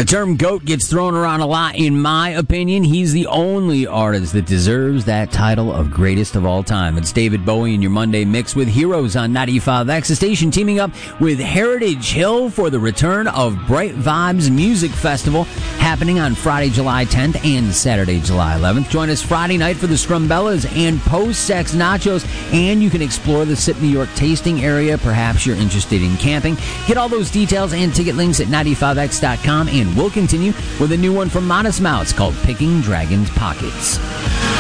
The term GOAT gets thrown around a lot. In my opinion, he's the only artist that deserves that title of greatest of all time. It's David Bowie in your Monday Mix with Heroes on 95X, the station teaming up with Heritage Hill for the return of Bright Vibes Music Festival, happening on Friday, July 10th and Saturday, July 11th. Join us Friday night for the Scrumbellas and Post-Sex Nachos, and you can explore the SIP New York tasting area. Perhaps you're interested in camping. Get all those details and ticket links at 95x.com, and we'll continue with a new one from Modest Mouse called Picking Dragons' Pockets.